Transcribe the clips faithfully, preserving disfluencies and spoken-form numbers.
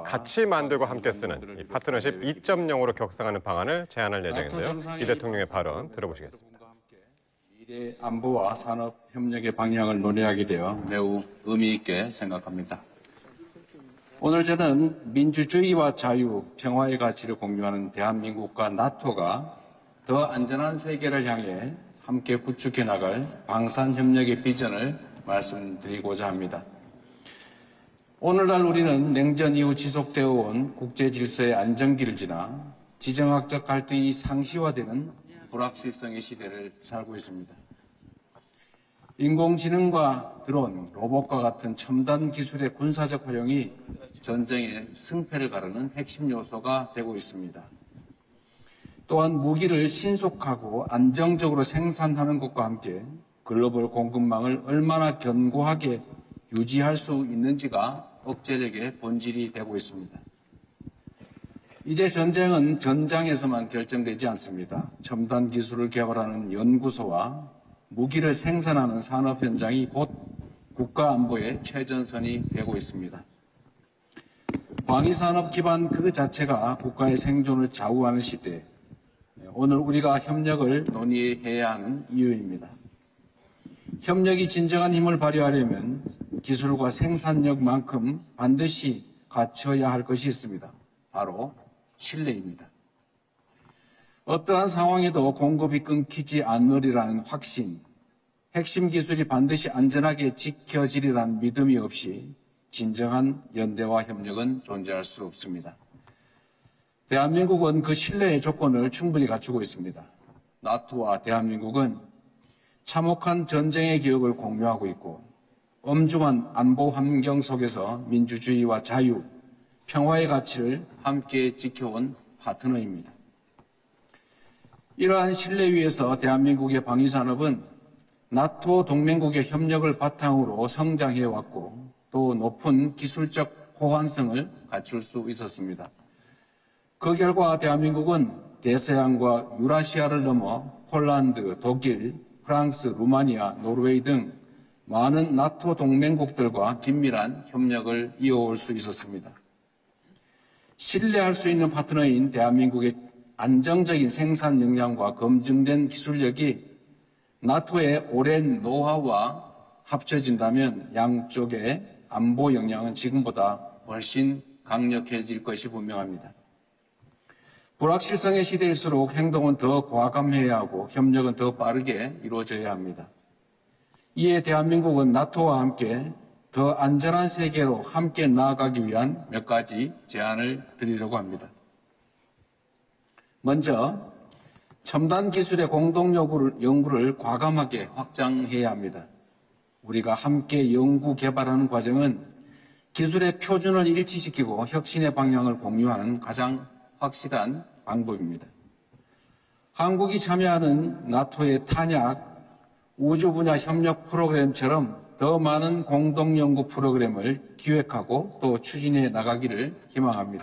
같이 만들고 함께 쓰는 이 파트너십 이 점 영으로 격상하는 방안을 제안할 예정인데요. 이 대통령의 발언 들어보시겠습니다. 미래 안보와 산업 협력의 방향을 논의하게 되어 매우 의미 있게 생각합니다. 오늘 저는 민주주의와 자유, 평화의 가치를 공유하는 대한민국과 나토가 더 안전한 세계를 향해 함께 구축해 나갈 방산협력의 비전을 말씀드리고자 합니다. 오늘날 우리는 냉전 이후 지속되어 온 국제 질서의 안정기를 지나 지정학적 갈등이 상시화되는 불확실성의 시대를 살고 있습니다. 인공지능과 드론, 로봇과 같은 첨단 기술의 군사적 활용이 전쟁의 승패를 가르는 핵심 요소가 되고 있습니다. 또한 무기를 신속하고 안정적으로 생산하는 것과 함께 글로벌 공급망을 얼마나 견고하게 유지할 수 있는지가 억제력의 본질이 되고 있습니다. 이제 전쟁은 전장에서만 결정되지 않습니다. 첨단 기술을 개발하는 연구소와 무기를 생산하는 산업 현장이 곧 국가 안보의 최전선이 되고 있습니다. 방위산업 기반 그 자체가 국가의 생존을 좌우하는 시대, 오늘 우리가 협력을 논의해야 하는 이유입니다. 협력이 진정한 힘을 발휘하려면 기술과 생산력만큼 반드시 갖춰야 할 것이 있습니다. 바로 신뢰입니다. 어떠한 상황에도 공급이 끊기지 않으리라는 확신, 핵심 기술이 반드시 안전하게 지켜지리라는 믿음이 없이 진정한 연대와 협력은 존재할 수 없습니다. 대한민국은 그 신뢰의 조건을 충분히 갖추고 있습니다. 나토와 대한민국은 참혹한 전쟁의 기억을 공유하고 있고 엄중한 안보 환경 속에서 민주주의와 자유, 평화의 가치를 함께 지켜온 파트너입니다. 이러한 신뢰 위에서 대한민국의 방위산업은 나토 동맹국의 협력을 바탕으로 성장해왔고 또 높은 기술적 호환성을 갖출 수 있었습니다. 그 결과 대한민국은 대서양과 유라시아를 넘어 폴란드, 독일, 프랑스, 루마니아, 노르웨이 등 많은 나토 동맹국들과 긴밀한 협력을 이어올 수 있었습니다. 신뢰할 수 있는 파트너인 대한민국의 안정적인 생산 역량과 검증된 기술력이 나토의 오랜 노하우와 합쳐진다면 양쪽의 안보 역량은 지금보다 훨씬 강력해질 것이 분명합니다. 불확실성의 시대일수록 행동은 더 과감해야 하고 협력은 더 빠르게 이루어져야 합니다. 이에 대한민국은 나토와 함께 더 안전한 세계로 함께 나아가기 위한 몇 가지 제안을 드리려고 합니다. 먼저 첨단 기술의 공동 연구를 과감하게 확장해야 합니다. 우리가 함께 연구 개발하는 과정은 기술의 표준을 일치시키고 혁신의 방향을 공유하는 가장 확실한 방법입니다. 한국이 참여하는 나토의 탄약, 우주 분야 협력 프로그램처럼 더 많은 공동 연구 프로그램을 기획하고 또 추진해 나가기를 희망합니다.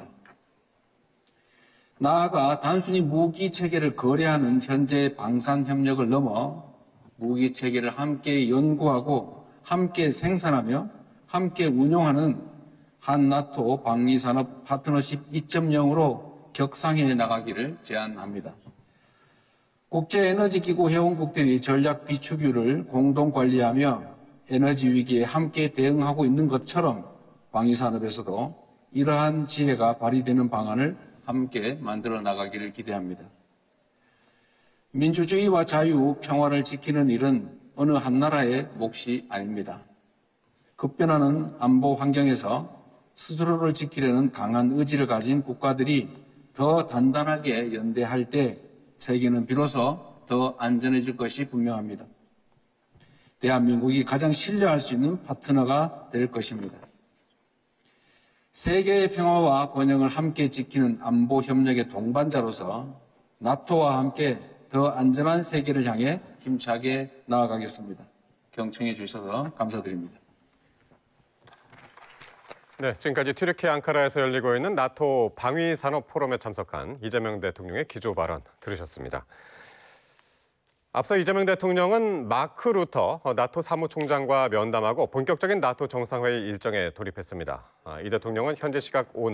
나아가 단순히 무기 체계를 거래하는 현재의 방산 협력을 넘어 무기 체계를 함께 연구하고 함께 생산하며 함께 운용하는 한나토 방위산업 파트너십 이 점 영으로 격상해 나가기를 제안합니다. 국제에너지기구 회원국들이 전략 비축유를 공동 관리하며 에너지 위기에 함께 대응하고 있는 것처럼 방위산업에서도 이러한 지혜가 발휘되는 방안을 함께 만들어 나가기를 기대합니다. 민주주의와 자유, 평화를 지키는 일은 어느 한 나라의 몫이 아닙니다. 급변하는 안보 환경에서 스스로를 지키려는 강한 의지를 가진 국가들이 더 단단하게 연대할 때 세계는 비로소 더 안전해질 것이 분명합니다. 대한민국이 가장 신뢰할 수 있는 파트너가 될 것입니다. 세계의 평화와 번영을 함께 지키는 안보 협력의 동반자로서 나토와 함께 더 안전한 세계를 향해 힘차게 나아가겠습니다. 경청해 주셔서 감사드립니다. 네, 지금까지 튀르키 앙카라에서 열리고 있는 나토 방위산업 포럼에 참석한 이재명 대통령의 기조 발언 들으셨습니다. 앞서 이재명 대통령은 마크 루터 나토 사무총장과 면담하고 본격적인 나토 정상회의 일정에 돌입했습니다. 이 대통령은 현지 시각 오늘